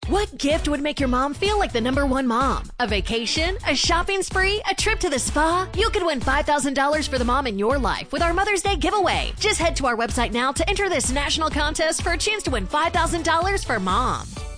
What gift would make your mom feel like the #1 mom? A vacation? A shopping spree? A trip to the spa? You could win $5,000 for the mom in your life with our Mother's Day giveaway. Just head to our website now to enter this national contest for a chance to win $5,000 for mom.